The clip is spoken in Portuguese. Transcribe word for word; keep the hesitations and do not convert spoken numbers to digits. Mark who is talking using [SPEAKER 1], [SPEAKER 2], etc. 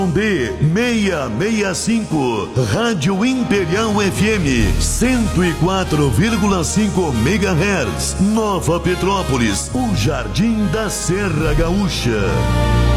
[SPEAKER 1] D seiscentos e sessenta e cinco, Rádio Imperial F M cento e quatro vírgula cinco megahertz, Nova Petrópolis, o Jardim da Serra Gaúcha.